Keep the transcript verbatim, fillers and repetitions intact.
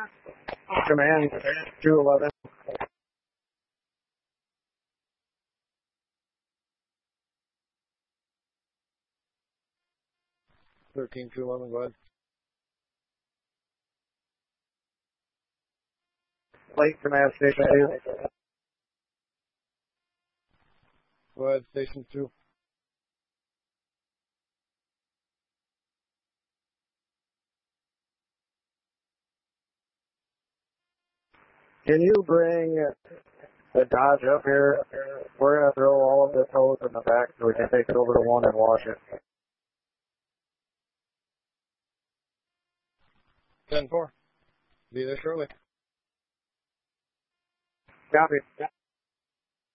Command two eleven. thirteen two eleven, go ahead. Late command station two. Go ahead, station two. Can you bring the Dodge up here? We're going to throw all of this hose in the back so we can take it over to one and wash it. ten four. Be there shortly. Copy.